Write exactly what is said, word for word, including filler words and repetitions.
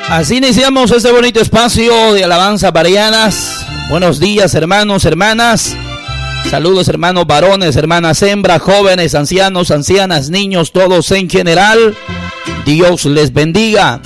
Así iniciamos este bonito espacio de alabanza marianas. Buenos días, hermanos, hermanas. Saludos, hermanos varones, hermanas hembras, jóvenes, ancianos, ancianas, niños, todos en general. Dios les bendiga.